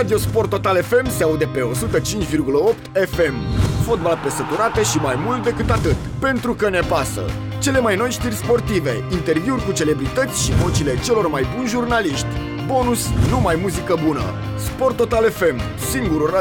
Radio Sport Total FM se aude pe 105,8 FM. Fotbal pe săturate și mai mult decât atât, pentru că ne pasă. Cele mai noi știri sportive, interviuri cu celebrități și vocile celor mai buni jurnaliști. Bonus, numai muzică bună. Sport Total FM, singurul